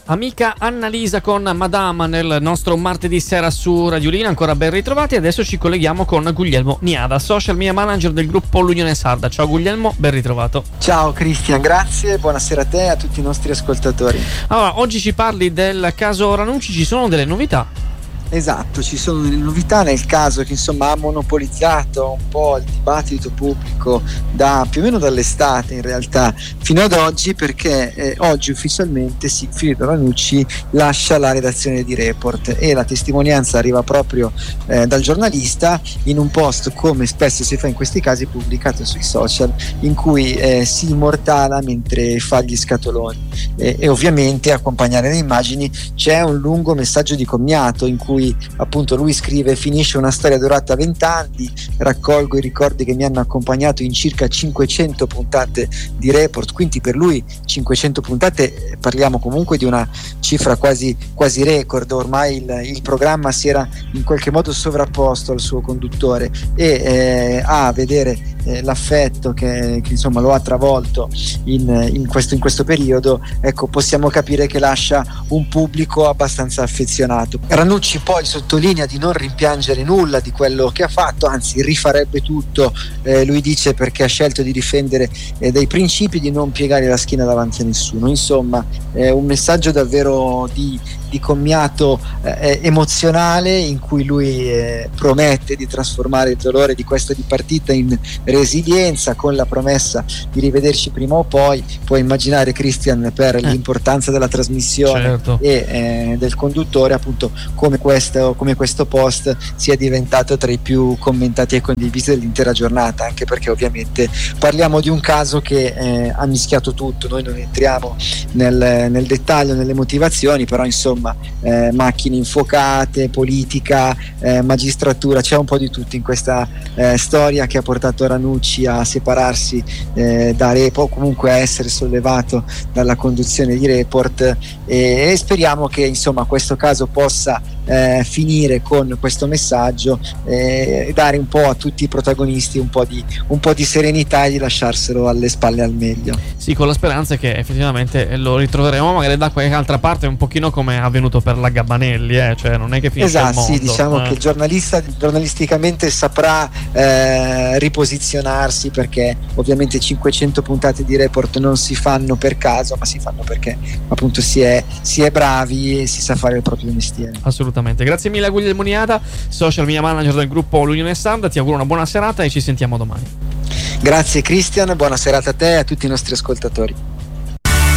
Amica Annalisa con Madama nel nostro martedì sera su Radiolina, ancora ben ritrovati. Adesso ci colleghiamo con Guglielmo Niada, social media manager del gruppo L'Unione Sarda. Ciao Guglielmo, ben ritrovato. Ciao Cristian, grazie, buonasera a te e a tutti i nostri ascoltatori. Allora, oggi ci parli del caso Ranucci, ci sono delle novità? Esatto, ci sono delle novità nel caso che insomma ha monopolizzato un po' il dibattito pubblico da più o meno dall'estate in realtà fino ad oggi, perché oggi ufficialmente Sigfrido Ranucci lascia la redazione di Report e la testimonianza arriva proprio dal giornalista in un post, come spesso si fa in questi casi, pubblicato sui social, in cui si immortala mentre fa gli scatoloni e ovviamente a accompagnare le immagini c'è un lungo messaggio di commiato in cui appunto lui scrive: finisce una storia durata 20 anni, raccolgo i ricordi che mi hanno accompagnato in circa 500 puntate di Report. Quindi per lui 500 puntate, parliamo comunque di una cifra quasi record. Ormai il programma si era in qualche modo sovrapposto al suo conduttore e a vedere l'affetto che insomma lo ha travolto in questo periodo, ecco, possiamo capire che lascia un pubblico abbastanza affezionato. Ranucci poi sottolinea di non rimpiangere nulla di quello che ha fatto, anzi rifarebbe tutto, lui dice, perché ha scelto di difendere dei principi, di non piegare la schiena davanti a nessuno. Insomma, un messaggio davvero di commiato emozionale, in cui lui promette di trasformare il dolore di questa dipartita in resilienza, con la promessa di rivederci prima o poi. Puoi immaginare, Christian, per l'importanza della trasmissione, certo, e del conduttore, appunto, come questo post sia diventato tra i più commentati e condivisi dell'intera giornata, anche perché ovviamente parliamo di un caso che ha mischiato tutto. Noi non entriamo nel dettaglio, nelle motivazioni, però insomma macchine infuocate, politica, magistratura, c'è un po' di tutto in questa storia che ha portato Ranucci a separarsi da Report, comunque a essere sollevato dalla conduzione di Report, e speriamo che insomma questo caso possa finire con questo messaggio, dare un po' a tutti i protagonisti un po' di serenità e di lasciarselo alle spalle al meglio. Sì, con la speranza che effettivamente lo ritroveremo magari da qualche altra parte, un pochino come è avvenuto per la Gabbanelli, cioè non è che finisce il mondo. Sì, diciamo che il giornalista giornalisticamente saprà riposizionarsi, perché ovviamente 500 puntate di Report non si fanno per caso, ma si fanno perché appunto si è bravi e si sa fare il proprio mestiere. Assolutamente. Grazie mille a Guglielmo Niada, social media manager del gruppo L'Unione Sarda. Ti auguro una buona serata e ci sentiamo domani. Grazie Christian, buona serata a te e a tutti i nostri ascoltatori.